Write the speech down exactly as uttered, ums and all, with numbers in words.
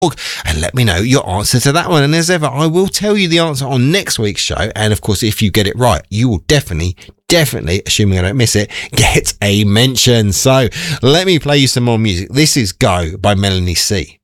and let me know your answer to that one. And as ever, I will tell you the answer on next week's show. And of course, if you get it right, you will definitely, definitely, assuming I don't miss it, get a mention. So let me play you some more music. This is Go by Melanie C.